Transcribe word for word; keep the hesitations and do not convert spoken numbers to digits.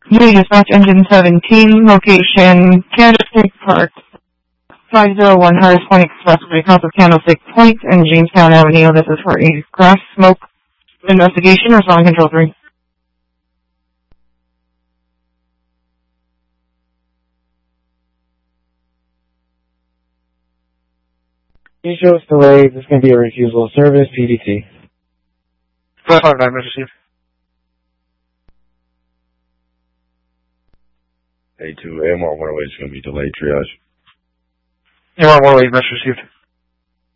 New Dispatch Engine seventeen, location Candlestick Park, five oh one Harris Point Expressway, south of Candlestick Point and Jamestown Avenue. This is for a grass smoke investigation. Respond Control three. You show us delayed. This is going to be a refusal of service, P D T. five five nine, received. A two, A one one oh eight is going to be delayed triage. A one one oh eight, message received.